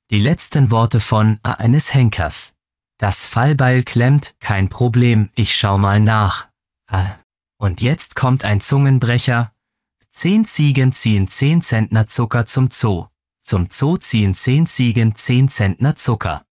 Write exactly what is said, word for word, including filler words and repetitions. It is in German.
Die letzten Worte von A eines Henkers. Das Fallbeil klemmt, kein Problem, ich schau mal nach. Ah. Und jetzt kommt ein Zungenbrecher. Zehn Ziegen ziehen zehn Zentner Zucker zum Zoo. Zum Zoo ziehen zehn Ziegen zehn Zentner Zucker.